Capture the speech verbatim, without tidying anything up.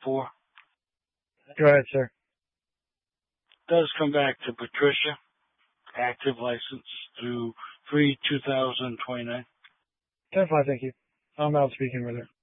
four. Go ahead, sir. Does come back to Patricia, active license through three two thousand twenty-nine. ten five, thank you. I'm out speaking with her.